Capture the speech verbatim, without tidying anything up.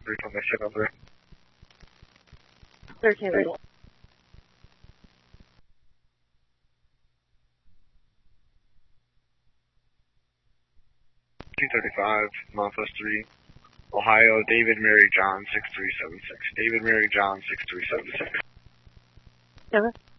Reclamation number. thirteen. two thirty-five, Northwest three, Ohio, David Mary John six three seven six. David Mary John six three seven six. Over.